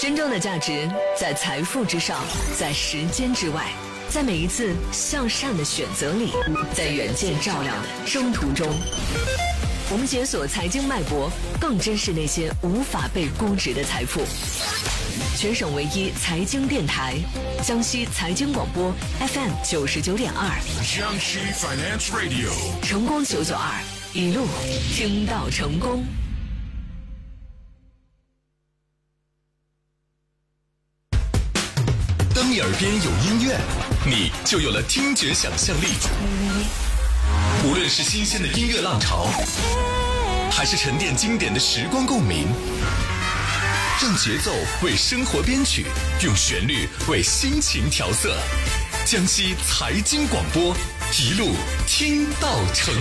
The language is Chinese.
真正的价值在财富之上，在时间之外，在每一次向善的选择里，在远见照亮的征途中。我们解锁财经脉搏，更珍视那些无法被估值的财富。全省唯一财经电台，江西财经广播 FM 99.2， 江西 Finance Radio， 成功992，一路听到成功。 当你耳边有音乐，你就有了听觉想象力。无论是新鲜的音乐浪潮，还是沉淀经典的时光共鸣，让节奏为生活编曲，用旋律为心情调色。江西财经广播，一路听到成